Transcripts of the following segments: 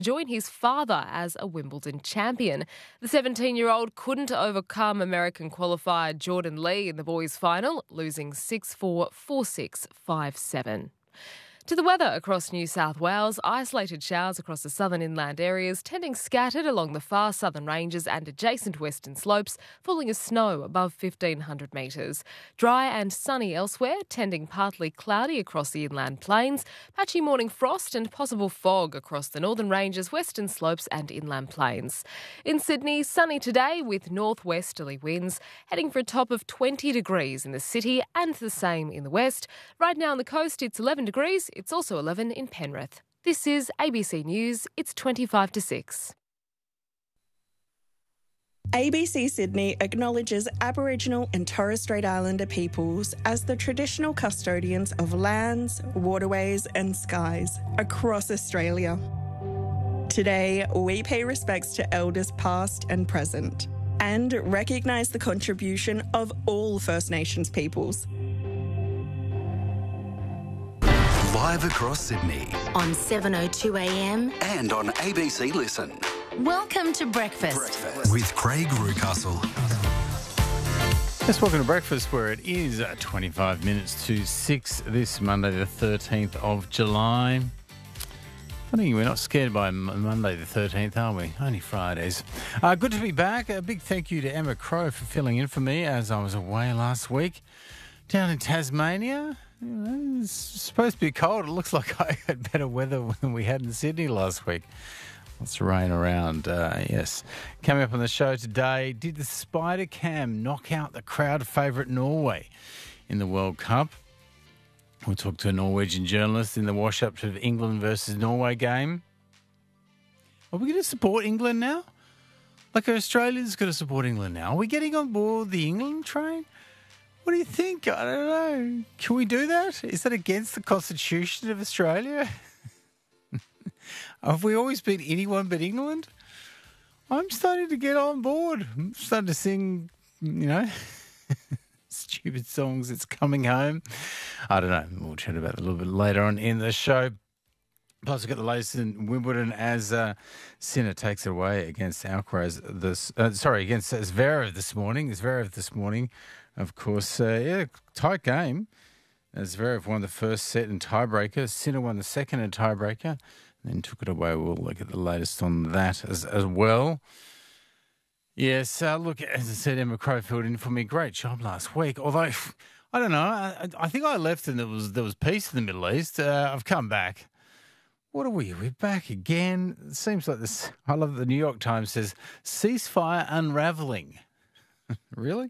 join his father as a Wimbledon champion. The 17-year-old couldn't overcome American qualifier Jordan Lee in the boys' final, losing 6-4, 4-6, 5-7. To the weather across New South Wales, isolated showers across the southern inland areas, tending scattered along the far southern ranges and adjacent western slopes, falling as snow above 1,500 metres. Dry and sunny elsewhere, tending partly cloudy across the inland plains, patchy morning frost and possible fog across the northern ranges, western slopes and inland plains. In Sydney, sunny today with northwesterly winds, heading for a top of 20 degrees in the city and the same in the west. Right now on the coast, it's 11 degrees. It's also 11 in Penrith. This is ABC News. It's 25 to 6. ABC Sydney acknowledges Aboriginal and Torres Strait Islander peoples as the traditional custodians of lands, waterways and skies across Australia. Today, we pay respects to elders past and present and recognise the contribution of all First Nations peoples. Live across Sydney. On 7:02am. And on ABC Listen. Welcome to Breakfast. With Craig Rucastle. Yes, welcome to Breakfast, where it is 25 minutes to 6 this Monday, the 13th of July. Funny, we're not scared by Monday the 13th, are we? Only Fridays. Good to be back. A big thank you to Emma Crow for filling in for me as I was away last week down in Tasmania. You know, it's supposed to be cold. It looks like I had better weather than we had in Sydney last week. Lots of rain around, yes. Coming up on the show today, did the Spider Cam knock out the crowd favourite Norway in the World Cup? We'll talk to a Norwegian journalist in the wash-up to the England versus Norway game. Are we going to support England now? Like, are Australians going to support England now? Are we getting on board the England train? What do you think? I don't know. Can we do that? Is that against the Constitution of Australia? Have we always been anyone but England? I'm starting to get on board. I'm starting to sing, stupid songs. It's coming home. I don't know. We'll chat about it a little bit later on in the show. Plus, we've got the latest in Wimbledon as Sinner takes it away against Alcaraz. Against Zverev this morning. Of course, tight game. Zverev won the first set in tiebreaker. Sinner won the second in tiebreaker, and then took it away. We'll look at the latest on that as well. Yes, look, as I said, Emma Crow filled in for me. Great job last week. Although, I don't know, I think I left and there was peace in the Middle East. I've come back. What are we? We're back again. It seems like this. I love that the New York Times says, ceasefire unraveling. Really?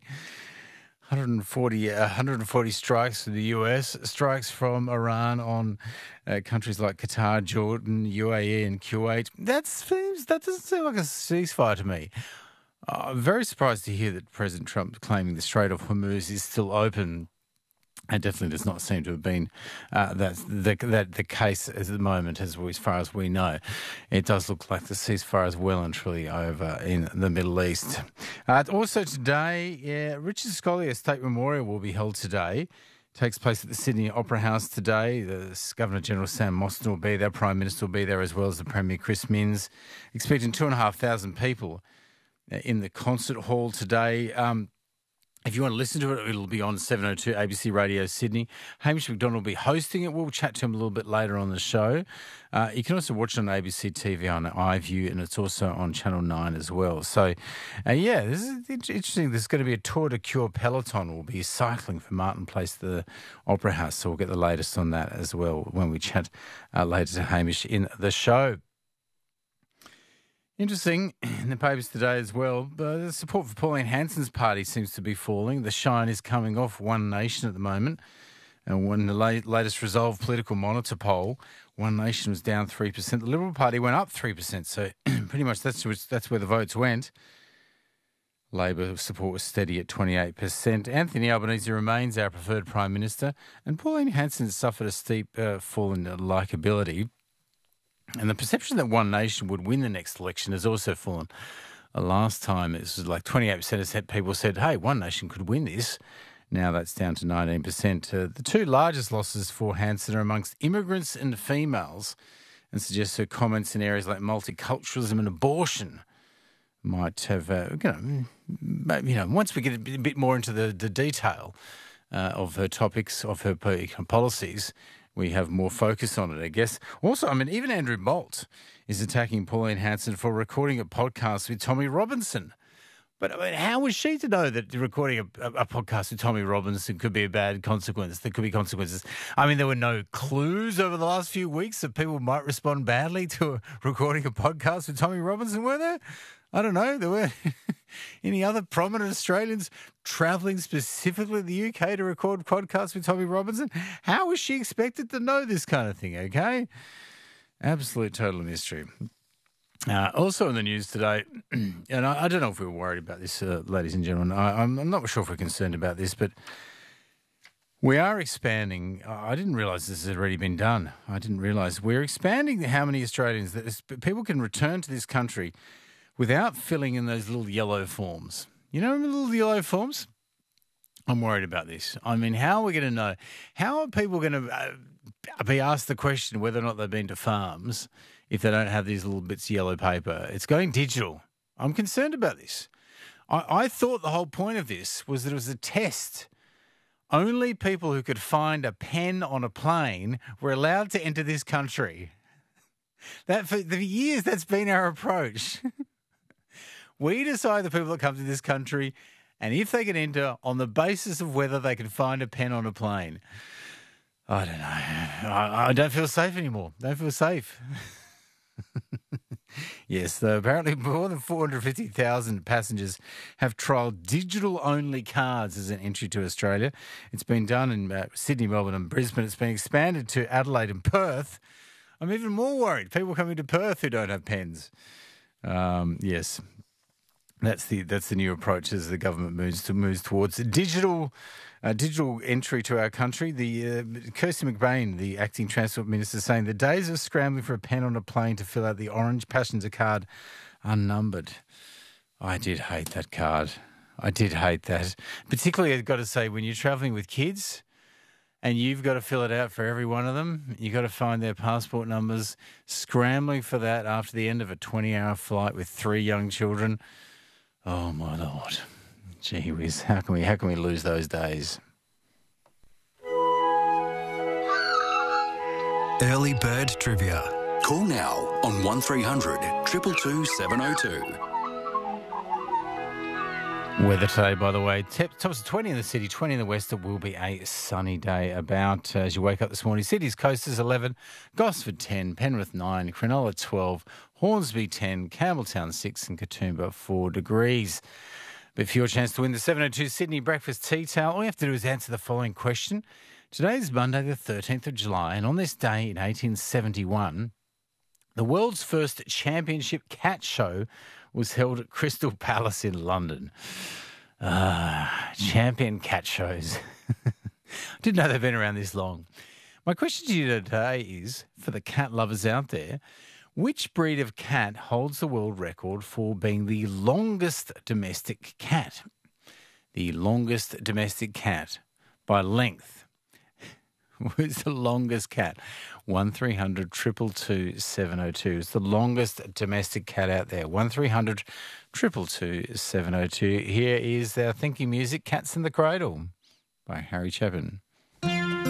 140 strikes from the US, strikes from Iran on countries like Qatar, Jordan, UAE and Kuwait. That doesn't seem like a ceasefire to me. I'm very surprised to hear that President Trump claiming the Strait of Hormuz is still open. It definitely does not seem to have been the case at the moment, as far as we know. It does look like the ceasefire is well and truly over in the Middle East. Also today, Richard Scolyer State Memorial will be held today. It takes place at the Sydney Opera House today. The Governor-General Sam Mostyn will be there. Prime Minister will be there, as well as the Premier Chris Minns. Expecting 2,500 people in the concert hall today. If you want to listen to it, it'll be on 702 ABC Radio Sydney. Hamish McDonald will be hosting it. We'll chat to him a little bit later on the show. You can also watch it on ABC TV on iView, and it's also on Channel 9 as well. So, this is interesting. There's going to be a Tour de Cure peloton. We'll be cycling from Martin Place to the Opera House, so we'll get the latest on that as well when we chat later to Hamish in the show. Interesting in the papers today as well, the support for Pauline Hanson's party seems to be falling. The shine is coming off One Nation at the moment. And when the latest Resolve Political Monitor poll, One Nation was down 3%. The Liberal Party went up 3%, so pretty much that's where the votes went. Labor support was steady at 28%. Anthony Albanese remains our preferred Prime Minister, and Pauline Hanson suffered a steep fall in likeability. And the perception that One Nation would win the next election has also fallen. Last time it was like 28% of people said, hey, One Nation could win this. Now that's down to 19%. The two largest losses for Hanson are amongst immigrants and females. and suggests her comments in areas like multiculturalism and abortion might have, once we get a bit more into the detail of her topics, of her policies, we have more focus on it, I guess. Also, even Andrew Bolt is attacking Pauline Hanson for recording a podcast with Tommy Robinson. But how was she to know that recording a podcast with Tommy Robinson could be a bad consequence? There could be consequences. There were no clues over the last few weeks that people might respond badly to recording a podcast with Tommy Robinson, were there? I don't know. There were any other prominent Australians travelling specifically to the UK to record podcasts with Tommy Robinson? How was she expected to know this kind of thing, okay? Absolute total mystery. Also in the news today, and I don't know if we were worried about this, ladies and gentlemen. I'm not sure if we're concerned about this, but we are expanding. I didn't realise this had already been done. I didn't realise. We're expanding how many Australians that people can return to this country without filling in those little yellow forms. You know the little yellow forms? I'm worried about this. How are we going to know? How are people going to be asked the question whether or not they've been to farms if they don't have these little bits of yellow paper? It's going digital. I'm concerned about this. I thought the whole point of this was that it was a test. Only people who could find a pen on a plane were allowed to enter this country. That for years, that's been our approach. We decide the people that come to this country, and if they can enter on the basis of whether they can find a pen on a plane. I don't know. I don't feel safe anymore. Don't feel safe. Yes, apparently more than 450,000 passengers have trialled digital-only cards as an entry to Australia. It's been done in Sydney, Melbourne and Brisbane. It's been expanded to Adelaide and Perth. I'm even more worried. People coming to Perth who don't have pens. Yes. That's the new approach as the government moves towards digital entry to our country. Kirsty McBain, the acting Transport Minister, saying the days of scrambling for a pen on a plane to fill out the orange passenger card are numbered. I did hate that card. I did hate that. Particularly, I've got to say, when you're travelling with kids and you've got to fill it out for every one of them, you've got to find their passport numbers, scrambling for that after the end of a 20-hour flight with 3 young children. Oh, my Lord. Gee whiz, how can we lose those days? Early Bird Trivia. Call now on 1300 222 702. Weather today, by the way, tops of 20 in the city, 20 in the west. It will be a sunny day about as you wake up this morning. City's coasters 11, Gosford 10, Penrith 9, Cronulla 12, Hornsby 10, Campbelltown 6 and Katoomba 4 degrees. But for your chance to win the 702 Sydney Breakfast Tea Towel, all you have to do is answer the following question. Today is Monday the 13th of July, and on this day in 1871, the world's first championship cat show was held at Crystal Palace in London. Champion cat shows. I didn't know they've been around this long. My question to you today is, for the cat lovers out there, which breed of cat holds the world record for being the longest domestic cat? The longest domestic cat by length. Who's the longest cat? 1300 222 702 is the longest domestic cat out there. 1300 222 702. Here is our thinking music, Cats in the Cradle by Harry Chapin.